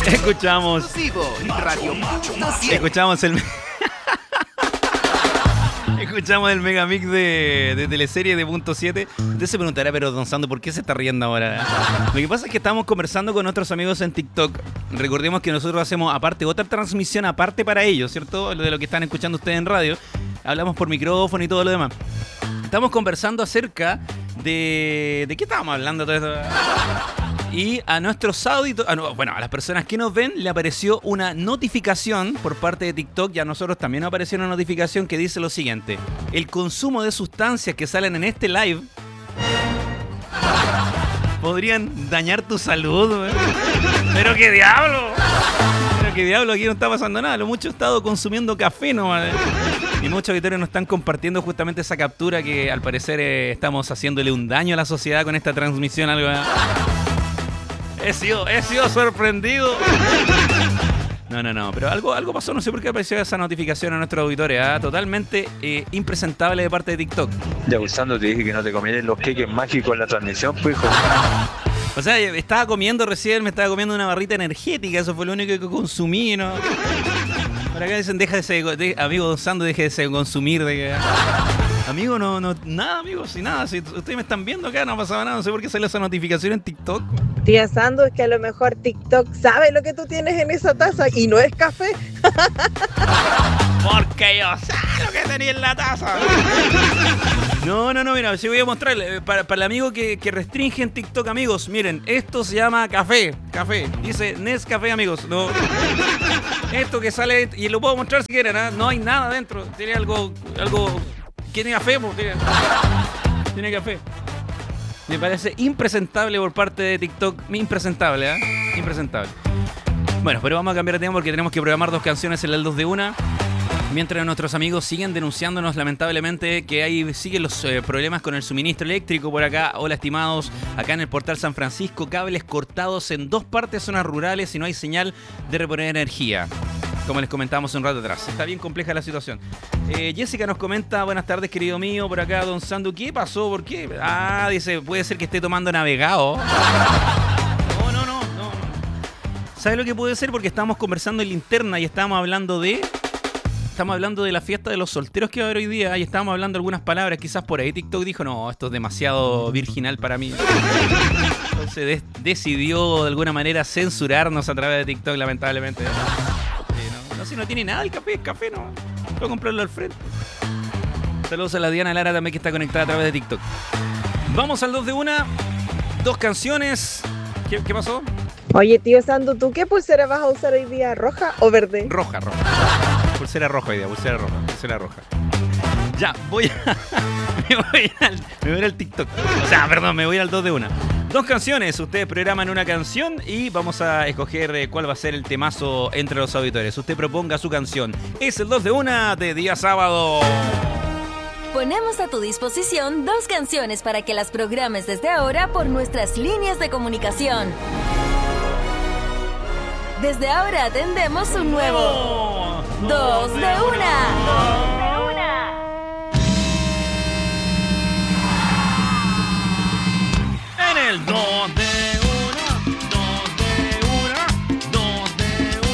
Escuchamos el megamix de teleserie de Punto 7. Usted se preguntará, pero don Sando, ¿por qué se está riendo ahora? Lo que pasa es que estamos conversando con nuestros amigos en TikTok. Recordemos que nosotros hacemos aparte otra transmisión aparte para ellos, ¿cierto? De lo que están escuchando ustedes en radio. Hablamos por micrófono y todo lo demás. Estamos conversando acerca de... ¿De qué estábamos hablando todo esto? Y a nuestros auditores, a las personas que nos ven, le apareció una notificación por parte de TikTok, y a nosotros también nos apareció una notificación que dice lo siguiente: el consumo de sustancias que salen en este live podrían dañar tu salud, ¿eh? ¡Pero qué diablo! ¡Pero qué diablo! Aquí no está pasando nada. Lo mucho he estado consumiendo café nomás. Y muchos auditores nos están compartiendo justamente esa captura que al parecer estamos haciéndole un daño a la sociedad con esta transmisión. Algo. He sido sorprendido. No, pero algo pasó, no sé por qué apareció esa notificación a nuestros auditores, ¿eh? Totalmente impresentable de parte de TikTok. Ya, Gustavo, te dije que no te comieras los queques mágicos en la transmisión, pues, hijo. O sea, estaba comiendo recién, me estaba comiendo una barrita energética, eso fue lo único que consumí, ¿no? Por acá dicen, amigo Don Sando, deje de consumir, de que... Amigo, no, nada, amigo, sin nada. Si ustedes me están viendo acá, no pasaba nada. No sé por qué salió esa notificación en TikTok. Tía Sando, es que a lo mejor TikTok sabe lo que tú tienes en esa taza y no es café. Porque yo sé lo que tenía en la taza. No, mira, si voy a mostrarle. Para el amigo que restringe en TikTok, amigos, miren, esto se llama café. Dice Nescafé, amigos. No. Esto que sale, y lo puedo mostrar si quieren, ¿eh? No hay nada dentro. Tiene algo... Tiene café, tiene café. Me parece impresentable por parte de TikTok. Impresentable, ¿eh? Impresentable. Bueno, pero vamos a cambiar de tema porque tenemos que programar 2 canciones en el 2 de 1. Mientras nuestros amigos siguen denunciándonos lamentablemente que siguen los problemas con el suministro eléctrico por acá. Hola, estimados, acá en el portal San Francisco, cables cortados en 2 partes, zonas rurales, y no hay señal de reponer energía. Como les comentábamos un rato atrás. Está bien compleja la situación. Jessica nos comenta: buenas tardes, querido mío. Por acá, don Sandu, ¿qué pasó? ¿Por qué? Dice, puede ser que esté tomando navegado. No. ¿Sabe lo que puede ser? Porque estábamos conversando en linterna y estábamos hablando de la fiesta de los solteros que va a haber hoy día, y estábamos hablando algunas palabras. Quizás por ahí TikTok dijo, no, esto es demasiado virginal para mí. Entonces decidió de alguna manera censurarnos a través de TikTok, lamentablemente. Si no tiene nada el café, es café, no. Puedo comprarlo al frente. Saludos a la Diana Lara también, que está conectada a través de TikTok. Vamos al 2 de 1. 2 canciones. ¿Qué pasó? Oye, tío Sando, ¿tú qué pulsera vas a usar hoy día? ¿Roja o verde? Roja. Pulsera roja hoy día, pulsera roja. Ya, me voy al TikTok. O sea, perdón, me voy al 2 de 1. 2 canciones, ustedes programan una canción y vamos a escoger cuál va a ser el temazo entre los auditores. Usted proponga su canción. Es el 2 de 1 de día sábado. Ponemos a tu disposición 2 canciones para que las programes desde ahora por nuestras líneas de comunicación. Desde ahora atendemos un nuevo 2 de 1. En el 2 de 1, 2 de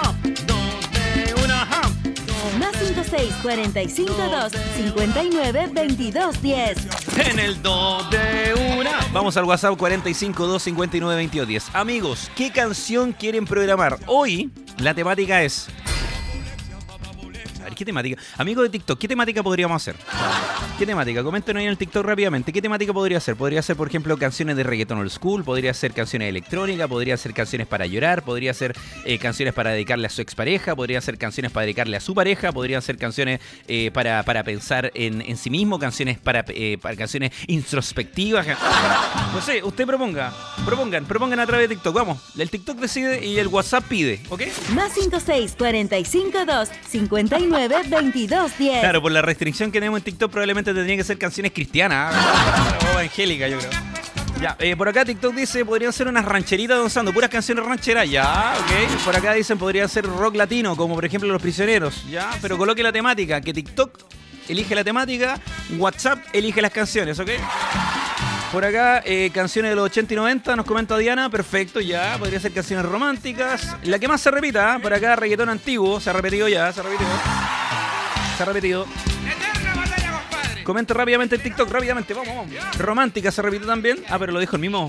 1, Más 56 45 2 59 22 10. En el 2 de 1. Vamos al WhatsApp 45 2 59 22 10. Amigos, ¿qué canción quieren programar? Hoy la temática es... A ver, ¿qué temática? Amigos de TikTok, ¿qué temática podríamos hacer? ¿Qué temática? Coméntenos ahí en el TikTok rápidamente. ¿Qué temática podría ser? Podría ser, por ejemplo, canciones de reggaeton old school, podría ser canciones electrónicas, podría ser canciones para llorar, podría ser canciones para dedicarle a su expareja, podría ser canciones para dedicarle a su pareja, podrían ser canciones para pensar en sí mismo, canciones para canciones introspectivas. No sé, usted propongan a través de TikTok. Vamos, el TikTok decide y el WhatsApp pide, ¿ok? Más 56 45 2 59 22 10. Claro, por la restricción que tenemos en TikTok probablemente tendrían que ser canciones cristianas o evangélicas, yo creo. Ya, por acá TikTok dice, podrían ser unas rancheritas, don Sando, puras canciones rancheras, ya, ok. Por acá dicen, podrían ser rock latino, como por ejemplo Los Prisioneros, ya, pero coloque la temática, que TikTok elige la temática, WhatsApp elige las canciones, ok. Por acá, canciones de los 80 y 90, nos comenta Diana. Perfecto, ya. Podría ser canciones románticas. La que más se repita, por acá, reggaetón antiguo. Se ha repetido ya, se ha repetido. Comenta rápidamente en TikTok, rápidamente. Vamos. Romántica se repite también. Ah, pero lo dijo el mismo.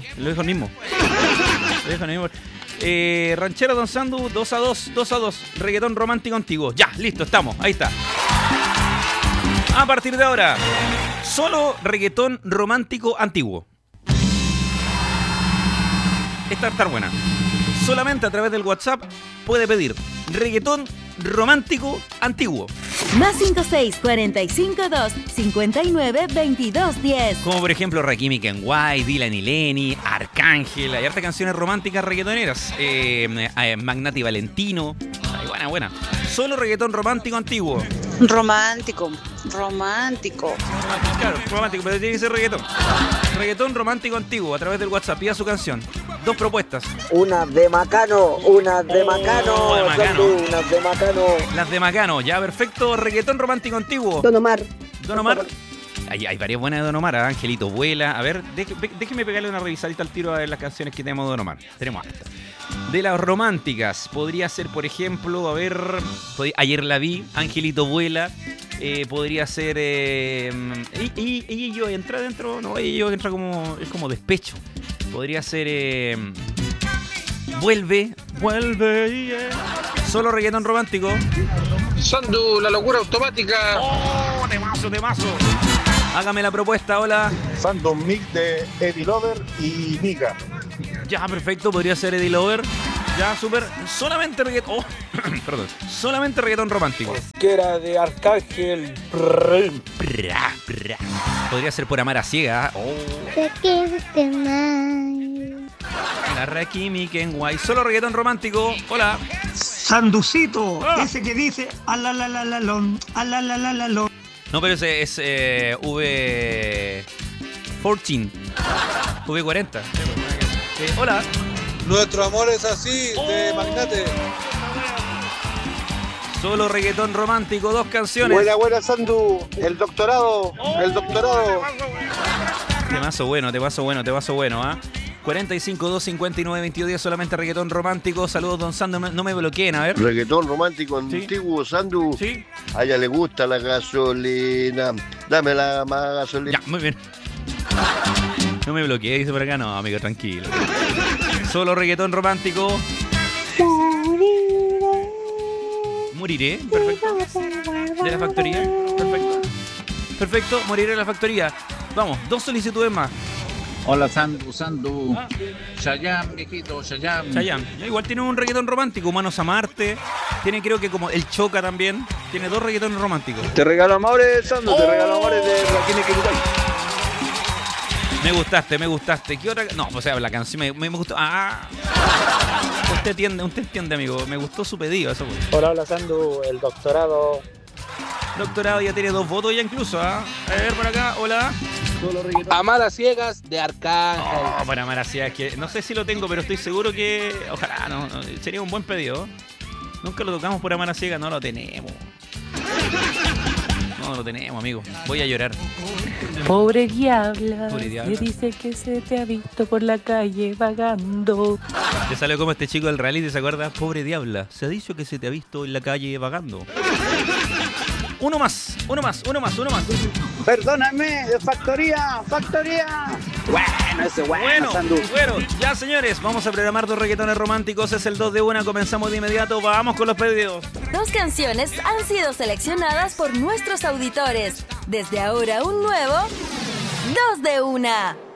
Ranchero Don Sandu, 2-2. Reggaetón romántico antiguo. Ya, listo, estamos. Ahí está. A partir de ahora, solo reggaetón romántico antiguo. Esta va a estar buena. Solamente a través del WhatsApp puede pedir reggaetón romántico antiguo. Más 5645 59 22 10. Como por ejemplo Rakim Kenway, Dylan y Lenny, Arcángel. Hay hartas canciones románticas reggaetoneras. Magnati Valentino. Ay, buena. Solo reggaetón romántico antiguo. Romántico. Claro, romántico, pero tiene que ser reggaetón. Reggaetón romántico antiguo a través del WhatsApp. Pida su canción. 2 propuestas. Unas de Macano. Las de Macano, ya, perfecto. Reggaetón romántico antiguo. Don Omar. Hay varias buenas de Don Omar. Ángelito Vuela. A ver, déjeme pegarle una revisadita al tiro a ver las canciones que tenemos de Don Omar. Tenemos hartas. De las románticas, podría ser, por ejemplo, a ver, Ayer la vi, Angelito Vuela, podría ser, y yo entra dentro, no, y yo entra como, es como despecho, podría ser, Vuelve, solo reggaetón romántico. Sandu, la locura automática. ¡Oh, temazo! Hágame la propuesta, hola. Sandu, mix de Eddie Lover y Nika. Ya, perfecto, podría ser Eddie Lover. Ya, súper. Solamente reggaetón. Perdón. Solamente reggaetón romántico. Que era de Arcángel. Podría ser Por amar a ciega. La Rakim Kenway. Solo reggaetón romántico. Hola. Sanducito, ese que dice alalalalalalón. No, pero ese es V14. V40. Hola. Nuestro amor es así, de Magnate. Solo reggaetón romántico, 2 canciones. Buena, Sandu. El doctorado. Te paso bueno, ¿ah? 45 259 22 solamente reggaetón romántico. Saludos, don Sandu. No me bloqueen, a ver. Reggaetón romántico antiguo, Sandu. Sí. A ella le gusta la gasolina. Dame la más gasolina. Ya, muy bien. No me bloqueé, dice por acá. No, amigo, tranquilo. Solo reggaetón romántico. Moriré. Perfecto. De la factoría. Perfecto. Moriré de la factoría. Vamos, 2 solicitudes más. Hola, Sandu. Chayanne, viejito, Chayanne. Igual tiene un reggaetón romántico. Humanos a Marte. Tiene, creo que como El Choca también. Tiene 2 reggaetones románticos. Te regalo amores, Sandu. Te regalo amores de Rakim Kenway. Me gustaste. ¿Qué otra? No, o sea, la canción me gustó. Usted entiende, amigo. Me gustó su pedido, eso fue. Hola, Sandu, el doctorado. Doctorado ya tiene 2 votos ya incluso, ¿ah? A ver, por acá, hola. Amar a ciegas de Arcángel. Oh, para amar a ciegas, que no sé si lo tengo, pero estoy seguro que, ojalá, no, sería un buen pedido. Nunca lo tocamos por amar a ciegas, no lo tenemos. No lo tenemos, amigo. Voy a llorar. Pobre diabla, Pobre diabla. que dice que se te ha visto por la calle vagando. Te salió como este chico del reality, ¿se acuerda? Pobre diabla, se ha dicho que se te ha visto en la calle vagando. Uno más. Perdóname, factoría. Bueno, Sandu. Bueno, ya señores, vamos a programar 2 reggaetones románticos. Es el 2 de 1, comenzamos de inmediato. Vamos con los pedidos. 2 canciones han sido seleccionadas por nuestros auditores. Desde ahora un nuevo 2 de 1.